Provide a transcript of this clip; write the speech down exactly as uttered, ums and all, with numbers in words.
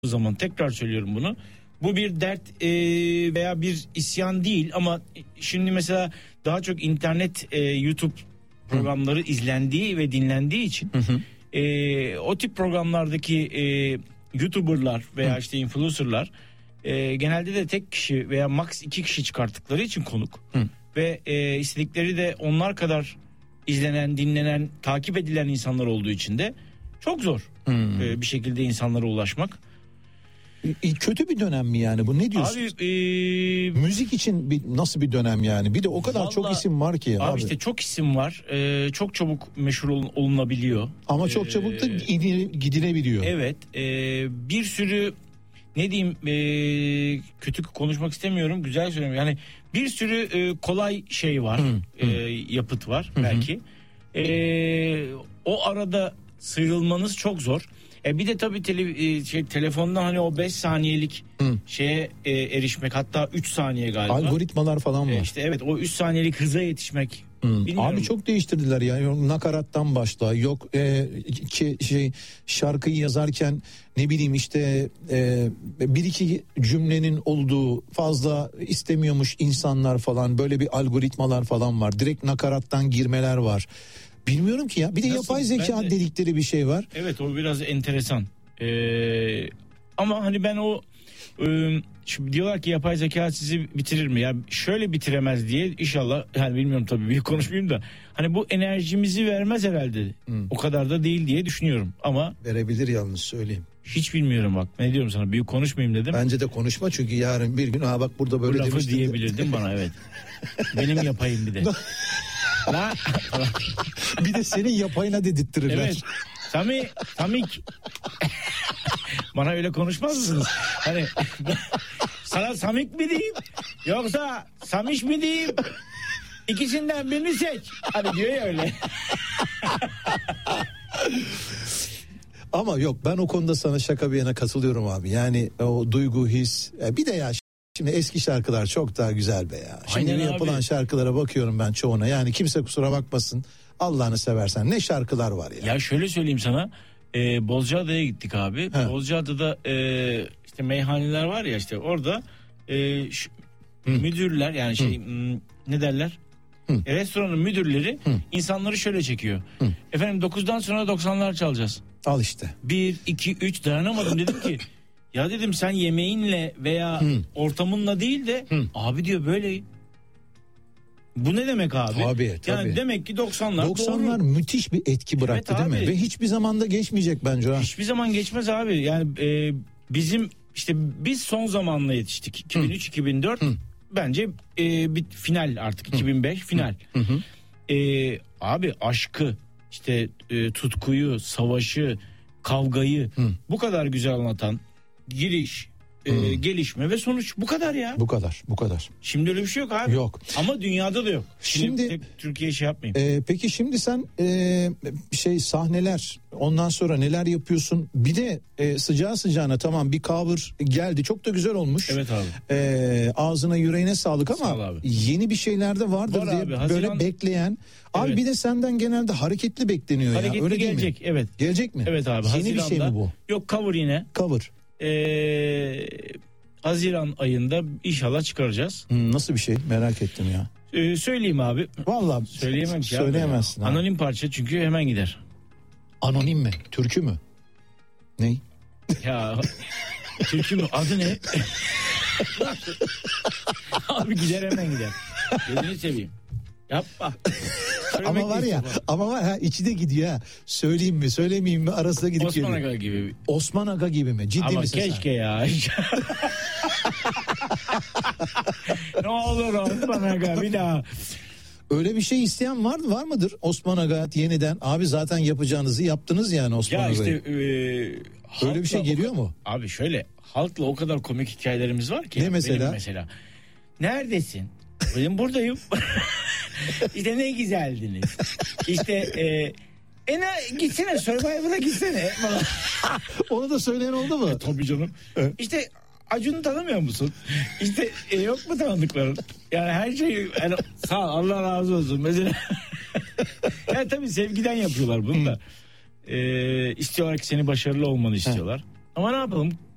zaman tekrar söylüyorum bunu. Bu bir dert e, veya bir isyan değil ama şimdi mesela daha çok internet, e, YouTube programları hı. izlendiği ve dinlendiği için hı hı. E, o tip programlardaki e, YouTuber'lar veya hı. işte influencer'lar e, genelde de tek kişi veya max iki kişi çıkarttıkları için konuk hı. ve e, istedikleri de onlar kadar izlenen, dinlenen, takip edilen insanlar olduğu için de çok zor hmm. e, bir şekilde insanlara ulaşmak. E, kötü bir dönem mi yani bu, ne diyorsun? Abi e, müzik için bir, nasıl bir dönem yani? Bir de o kadar vallahi, çok isim var ki. Abi, abi işte çok isim var. E, çok çabuk meşhur ol, olunabiliyor. Ama çok çabuk da e, gidilebiliyor. Evet. E, bir sürü ne diyeyim, e, kötü konuşmak istemiyorum. Güzel söylüyorum. Yani bir sürü e, kolay şey var. Hmm. E, yapıt var hmm. belki. E, o arada sıyrılmanız çok zor. E bir de tabii tele, şey, telefonda hani o beş saniyelik Hı. şeye e, erişmek, hatta üç saniye galiba. Algoritmalar falan var. E işte evet, o üç saniyelik hıza yetişmek. Abi çok değiştirdiler ya. Nakarattan başla. Yok e, ki, şey şarkıyı yazarken ne bileyim işte e, bir iki cümlenin olduğu, fazla istemiyormuş insanlar falan, böyle bir algoritmalar falan var. Direkt nakarattan girmeler var. Bilmiyorum ki ya. Bir de nasıl, yapay zeka de, dedikleri bir şey var. Evet, o biraz enteresan. Ee, ama hani ben o e, şimdi diyorlar ki yapay zeka sizi bitirir mi? Ya şöyle bitiremez diye inşallah, yani bilmiyorum tabii, büyük konuşmayayım da hani bu enerjimizi vermez herhalde. Hmm. O kadar da değil diye düşünüyorum ama verebilir, yalnız söyleyeyim. Hiç bilmiyorum bak. Ne diyorum sana, büyük konuşmayayım dedim. Bence de konuşma, çünkü yarın bir gün ha bak burada böyle demiştin. Bu lafı diyebilirdin bana, evet. Benim yapayım bir de. Bir de senin yapayına dedirttirirler. Evet. Sami, Samik. Bana öyle konuşmaz mısınız? Hani sana Samik mi diyeyim yoksa Samiş mi diyeyim? İkisinden birini seç. Hani diyor ya öyle. Ama yok, ben o konuda sana şaka bir yana katılıyorum abi. Yani o duygu, his, bir de ya şimdi eski şarkılar çok daha güzel be ya. Şimdi aynen yapılan abi. Şarkılara bakıyorum ben çoğuna. Yani kimse kusura bakmasın, Allah'ını seversen ne şarkılar var ya. Ya şöyle söyleyeyim sana. E, Bozcaada'ya gittik abi. He. Bozcaada'da e, işte meyhaneler var ya, işte orada e, şu, müdürler yani şey m, ne derler? Hı. E, restoranın müdürleri Hı. insanları şöyle çekiyor. Hı. Efendim dokuzdan sonra doksanlar çalacağız. Al işte. bir, iki, üç dayanamadım, dedim ki ya dedim sen yemeğinle veya Hı. ortamınla değil de Hı. abi diyor böyle. Bu ne demek abi? Tabii, tabii. Yani demek ki doksanlar doksanlar doğru. Müthiş bir etki bıraktı, evet, değil mi? Ve hiçbir zamanda geçmeyecek bence. Ha. Hiçbir zaman geçmez abi. Yani e, bizim işte biz son zamanla yetiştik. iki bin üç iki bin dört Hı. bence e, bir final artık. Hı. iki bin beş final. Hı hı. E, abi aşkı, işte e, tutkuyu, savaşı, kavgayı Hı. bu kadar güzel anlatan giriş, Ee, gelişme ve sonuç, bu kadar ya. Bu kadar, bu kadar. Şimdi öyle bir şey yok abi. Yok. Ama dünyada da yok. Şimdi, şimdi Türkiye şey yapmayayım. E, peki şimdi sen e, şey sahneler, ondan sonra neler yapıyorsun? Bir de e, sıcağı sıcağına tamam bir cover geldi, çok da güzel olmuş. Evet abi. E, ağzına yüreğine sağlık ama Sağ yeni bir şeyler de vardır var diye abi, böyle Haziran... bekleyen. Abi evet. Bir de senden genelde hareketli bekleniyor hareketli ya. Öyle gelecek, değil mi? evet. Gelecek mi? Evet abi. Yeni Haziran'da, bir şey mi bu? Yok, cover yine. Cover. Ee, Haziran ayında inşallah çıkaracağız. Hmm, nasıl bir şey, merak ettim ya. Ee, söyleyeyim abi. Vallahi söyleyemem ki. Söyleyemezsin. Anonim parça çünkü hemen gider. Anonim mi? Türkü mü? Ney? Ya türkü mü? Adı ne? Abi gider, hemen gider. Gözünü seveyim. Yapma. Ama var ya, ama var ha, içi de gidiyor ha. Söyleyeyim mi, söylemeyeyim mi arasında gidip Osman geliyor. Aga gibi. Osman Aga gibi mi? Ciddi ama misin sen? Ama keşke ya. Ne olur Osman Aga bir daha. Öyle bir şey isteyen var var mıdır? Osman Aga yeniden, abi zaten yapacağınızı yaptınız yani Osman Aga'yı. Ya işte e, öyle bir şey geliyor mu? Abi şöyle, halkla o kadar komik hikayelerimiz var ki. Ne mesela? Benim mesela. Neredesin? Benim buradayım. İşte ne güzeldiniz. İşte e, e ne, gitsene Survivor'a gitsene. Onu da söyleyen oldu mu? E, tabii canım. Evet. İşte Acun'u tanımıyor musun? İşte e, yok mu tanıdıkların? Yani her şey yani, sağ ol, Allah razı olsun mesela. Yani tabii sevgiden yapıyorlar bunu da. E, istiyorlar ki seni başarılı olmanı istiyorlar. Ama ne yapalım?